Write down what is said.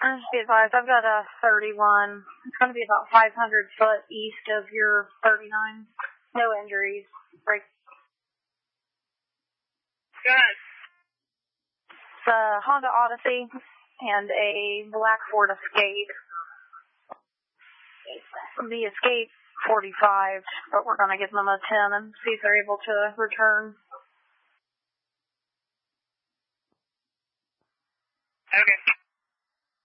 Just be advised, I've got a 31. It's going to be about 500 foot east of your 39. No injuries. Break. Good. It's a Honda Odyssey and a black Ford Escape. The Escape 45, but we're going to give them a 10 and see if they're able to return. Okay.